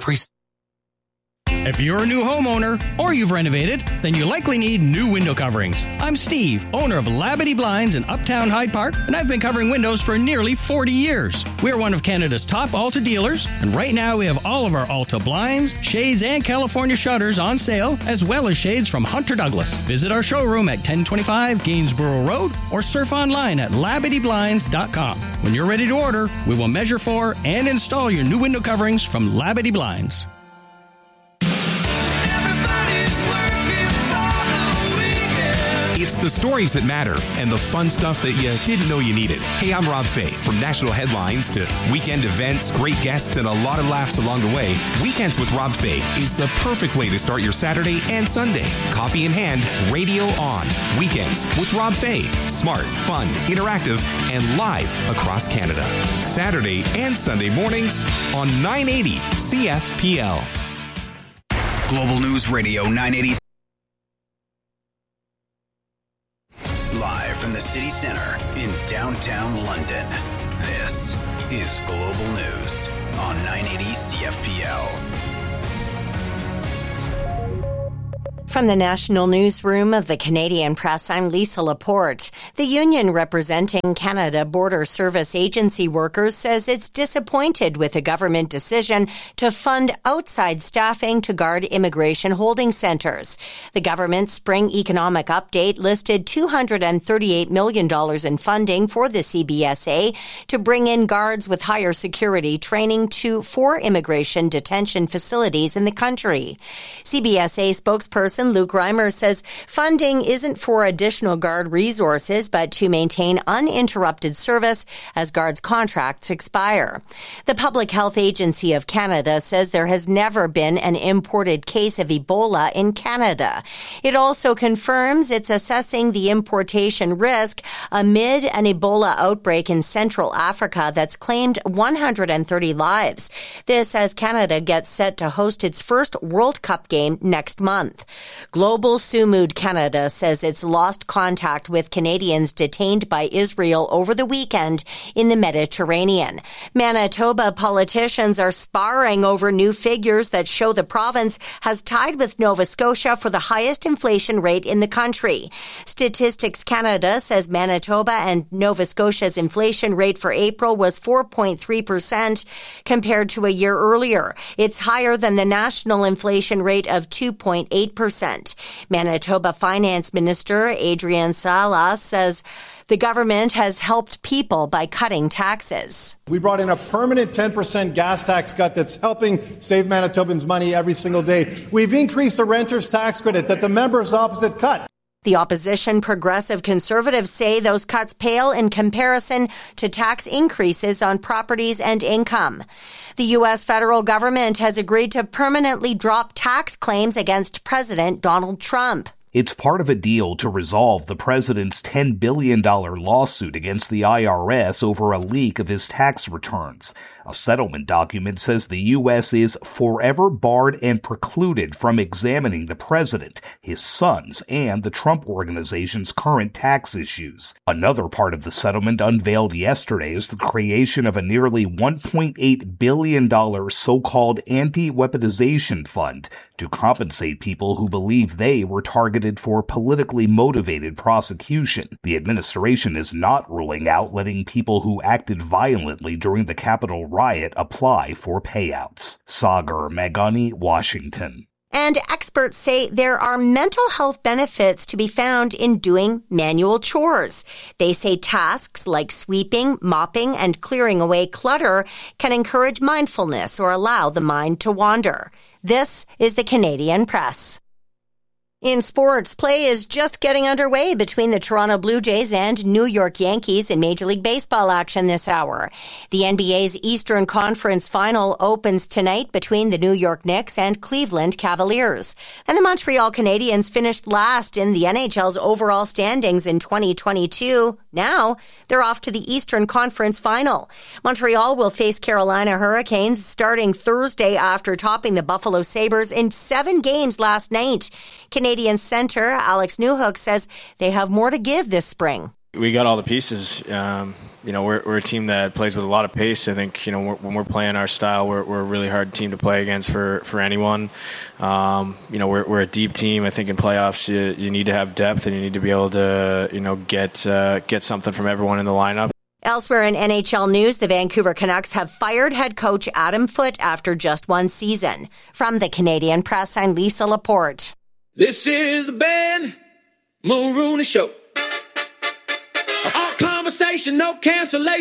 If you're a new homeowner or you've renovated, then you likely need new window coverings. I'm Steve, owner of Labadee Blinds in Uptown Hyde Park, and I've been covering windows for nearly 40 years. We're one of Canada's top Alta dealers, and right now we have all of our Alta blinds, shades, and California shutters on sale, as well as shades from Hunter Douglas. Visit our showroom at 1025 Gainsborough Road or surf online at LabadeeBlinds.com. When you're ready to order, we will measure for and install your new window coverings from Labadee Blinds. It's the stories that matter and the fun stuff that you didn't know you needed. Hey, I'm Rob Fay. From national headlines to weekend events, great guests, and a lot of laughs along the way, Weekends with Rob Fay is the perfect way to start your Saturday and Sunday. Coffee in hand, radio on. Weekends with Rob Fay. Smart, fun, interactive, and live across Canada. Saturday and Sunday mornings on 980 CFPL. Global News Radio 980. Live from the city centre in downtown London, this is Global News on 980 CFPL. From the National Newsroom of the Canadian Press, I'm Lisa Laporte. The union representing Canada Border Service Agency workers says it's disappointed with the government decision to fund outside staffing to guard immigration holding centres. The government's spring economic update listed $238 million in funding for the CBSA to bring in guards with higher security training to 4 immigration detention facilities in the country. CBSA spokesperson Luke Reimer says funding isn't for additional guard resources, but to maintain uninterrupted service as guards' contracts expire. The Public Health Agency of Canada says there has never been an imported case of Ebola in Canada. It also confirms it's assessing the importation risk amid an Ebola outbreak in Central Africa that's claimed 130 lives. This as Canada gets set to host its first World Cup game next month. Global Sumud Canada says it's lost contact with Canadians detained by Israel over the weekend in the Mediterranean. Manitoba politicians are sparring over new figures that show the province has tied with Nova Scotia for the highest inflation rate in the country. Statistics Canada says Manitoba and Nova Scotia's inflation rate for April was 4.3% compared to a year earlier. It's higher than the national inflation rate of 2.8%. Manitoba Finance Minister Adrian Salas says the government has helped people by cutting taxes. We brought in a permanent 10% gas tax cut that's helping save Manitobans money every single day. We've increased the renter's tax credit that the members opposite cut. The opposition Progressive Conservatives say those cuts pale in comparison to tax increases on properties and income. The U.S. federal government has agreed to permanently drop tax claims against President Donald Trump. It's part of a deal to resolve the president's $10 billion lawsuit against the IRS over a leak of his tax returns. A settlement document says the U.S. is forever barred and precluded from examining the president, his sons, and the Trump Organization's current tax issues. Another part of the settlement unveiled yesterday is the creation of a nearly $1.8 billion so-called anti-weaponization fund to compensate people who believe they were targeted for politically motivated prosecution. The administration is not ruling out letting people who acted violently during the Capitol riot apply for payouts. Sagar Magani, Washington. And experts say there are mental health benefits to be found in doing manual chores. They say tasks like sweeping, mopping, and clearing away clutter can encourage mindfulness or allow the mind to wander. This is the Canadian Press. In sports, play is just getting underway between the Toronto Blue Jays and New York Yankees in Major League Baseball action this hour. The NBA's Eastern Conference Final opens tonight between the New York Knicks and Cleveland Cavaliers. And the Montreal Canadiens finished last in the NHL's overall standings in 2022. Now, they're off to the Eastern Conference Final. Montreal will face Carolina Hurricanes starting Thursday after topping the Buffalo Sabres in 7 games last night. Canadian center Alex Newhook says they have more to give this spring. We got all the pieces. we're a team that plays with a lot of pace. I think, when we're playing our style, we're a really hard team to play against for anyone. We're a deep team. I think in playoffs, you need to have depth and you need to be able to, get something from everyone in the lineup. Elsewhere in NHL news, the Vancouver Canucks have fired head coach Adam Foote after just one season. From the Canadian Press, I'm Lisa Laporte. This is the Ben Mulrooney Show. All conversation, no cancellation.